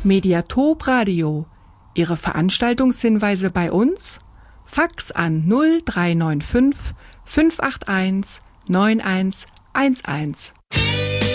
Mediatop Radio. Ihre Veranstaltungshinweise bei uns? Fax an 0395 581 9111.